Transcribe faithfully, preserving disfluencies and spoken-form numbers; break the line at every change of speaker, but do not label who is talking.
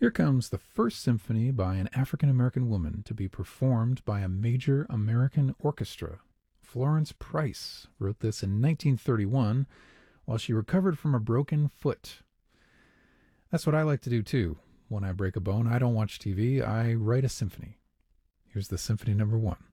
Here comes the first symphony by an African American woman to be performed by a major American orchestra. Florence Price wrote this in nineteen thirty-one while she recovered from a broken foot. That's what I like to do too. When I break a bone, I don't watch T V, I write a symphony. Here's the symphony number one.